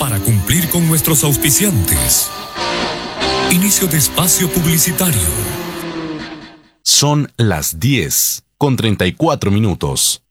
para cumplir con nuestros auspiciantes. Inicio de espacio publicitario. Son las 10:34.